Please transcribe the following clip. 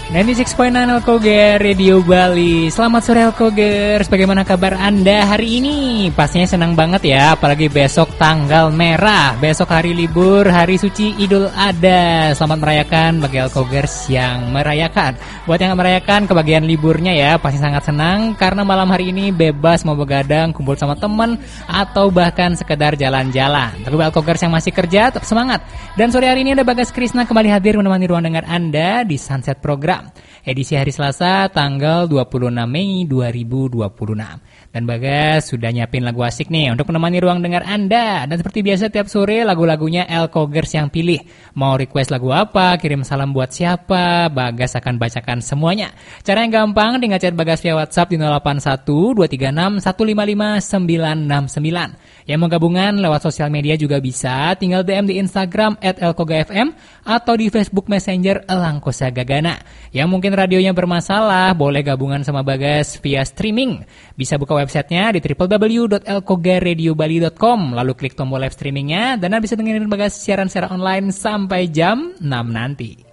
96.9 Elkoger Radio Bali. Selamat sore Elkogers, bagaimana kabar Anda hari ini? Pastinya senang banget ya, apalagi besok tanggal merah. Besok hari libur, hari suci Idul Adha. Selamat merayakan bagi Elkogers yang merayakan. Buat yang merayakan kebagian liburnya ya, pasti sangat senang karena malam hari ini bebas mau begadang, kumpul sama teman atau bahkan sekedar jalan-jalan. Tapi Elkogers yang masih kerja tetap semangat. Dan sore hari ini ada Bagas Krisna kembali hadir menemani ruang dengar Anda di Sunset Program. Edisi hari Selasa tanggal 26 Mei 2026. Dan Bagas sudah nyiapin lagu asik nih untuk menemani ruang dengar Anda. Dan seperti biasa tiap sore lagu-lagunya Elkogers yang pilih. Mau request lagu apa, kirim salam buat siapa, Bagas akan bacakan semuanya. Cara yang gampang tinggal chat Bagas via WhatsApp di 081 236 155 969. Yang mau gabungan lewat sosial media juga bisa, tinggal DM di Instagram @elkogafm atau di Facebook Messenger Elangkosa Gagana. Yang mungkin radionya bermasalah, boleh gabungan sama Bagas via streaming. Bisa buka websitenya di www.elkogaradiobali.com, lalu klik tombol live streamingnya, dan bisa dengerin Bagas siaran secara online sampai jam 6 nanti.